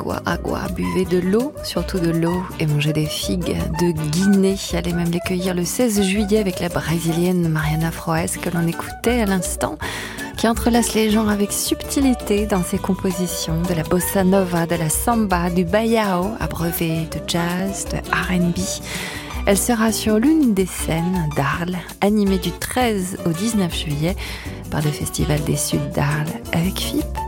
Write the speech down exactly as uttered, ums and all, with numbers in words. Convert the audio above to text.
agua, agua. Buvez de l'eau, surtout de l'eau, et mangez des figues de Guinée. Allez même les cueillir le seize juillet avec la brésilienne Mariana Froes que l'on écoutait à l'instant, qui entrelace les genres avec subtilité dans ses compositions, de la bossa nova, de la samba, du baião, abreuvé de jazz, de R and B. Elle sera sur l'une des scènes d'Arles, animée du treize au dix-neuf juillet par le Festival des Suds d'Arles avec F I P.